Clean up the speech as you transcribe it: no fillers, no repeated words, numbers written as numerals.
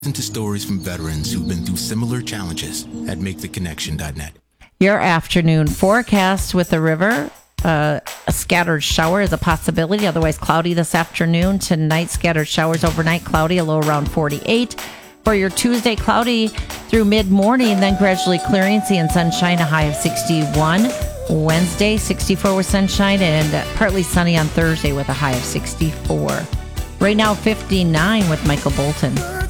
Listen to stories from veterans who've been through similar challenges at MakeTheConnection.net. Your afternoon forecast with the river. A scattered shower is a possibility, otherwise cloudy this afternoon. Tonight, scattered showers overnight, cloudy, a low around 48. For your Tuesday, cloudy through mid-morning, then gradually clearing, seeing sunshine, a high of 61. Wednesday, 64 with sunshine, and partly sunny on Thursday with a high of 64. Right now, 59 with Michael Bolton.